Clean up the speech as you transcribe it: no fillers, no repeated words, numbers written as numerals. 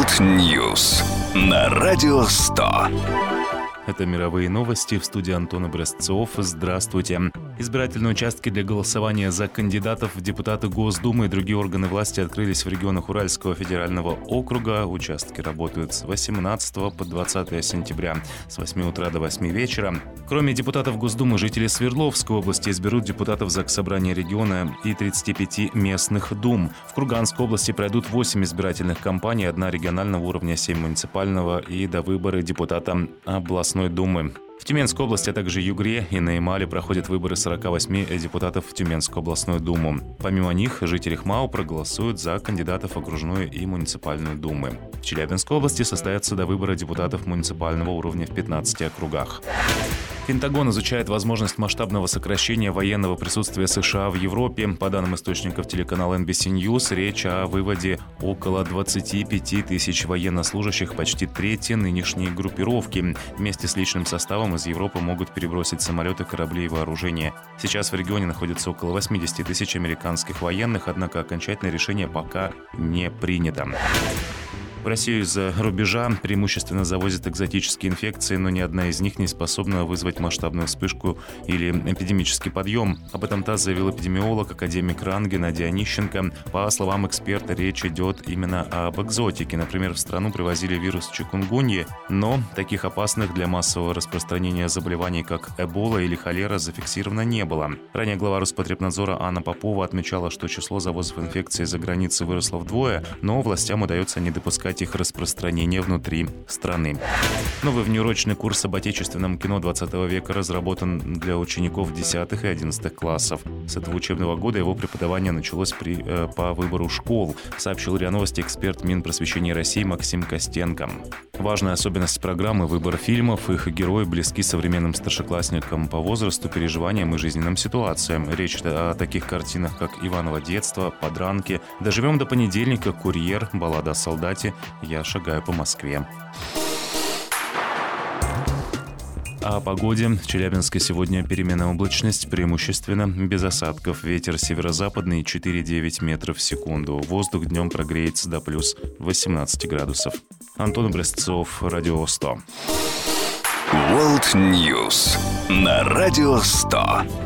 World News на Радио 100. Это мировые новости, в студии Антон Образцов. Здравствуйте. Избирательные участки для голосования за кандидатов в депутаты Госдумы и другие органы власти открылись в регионах Уральского федерального округа. Участки работают с 18 по 20 сентября, с 8 утра до 8 вечера. Кроме депутатов Госдумы, жители Свердловской области изберут депутатов Заксобрания региона и 35 местных дум. В Курганской области пройдут 8 избирательных кампаний, 1 регионального уровня, 7 муниципального и до выборы депутата областной думы. В Тюменской области, а также Югре и на Ямале проходят выборы 48 депутатов в Тюменскую областную думу. Помимо них, жители ХМАО проголосуют за кандидатов в окружную и муниципальную думы. В Челябинской области состоятся довыборы депутатов муниципального уровня в 15 округах. Пентагон изучает возможность масштабного сокращения военного присутствия США в Европе. По данным источников телеканала NBC News, речь о выводе около 25 тысяч военнослужащих, почти трети нынешней группировки. Вместе с личным составом из Европы могут перебросить самолеты, корабли и вооружение. Сейчас в регионе находится около 80 тысяч американских военных, однако окончательное решение пока не принято. В Россию из-за рубежа преимущественно завозят экзотические инфекции, но ни одна из них не способна вызвать масштабную вспышку или эпидемический подъем. Об этом ТАСС заявил эпидемиолог, академик РАН Геннадий Онищенко. По словам эксперта, речь идет именно об экзотике. Например, в страну привозили вирус чикунгуньи, но таких опасных для массового распространения заболеваний, как Эбола или холера, зафиксировано не было. Ранее глава Роспотребнадзора Анна Попова отмечала, что число завозов инфекции за границей выросло вдвое, но властям удается не допускать их распространения внутри страны. Новый внеурочный курс об отечественном кино 20 века разработан для учеников 10 и 11 классов. С этого учебного года его преподавание началось по выбору школ, сообщил РИА Новости эксперт Минпросвещения России Максим Костенко. Важная особенность программы – выбор фильмов. Их герои близки современным старшеклассникам по возрасту, переживаниям и жизненным ситуациям. Речь о таких картинах, как «Иваново детство», «Подранки», «Доживем до понедельника», «Курьер», «Баллада о солдате», «Я шагаю по Москве». О погоде. В Челябинске сегодня переменная облачность, преимущественно без осадков. Ветер северо-западный 4,9 метров в секунду. Воздух днем прогреется до плюс 18 градусов. Антон Образцов, Радио 100. World News на Радио 100.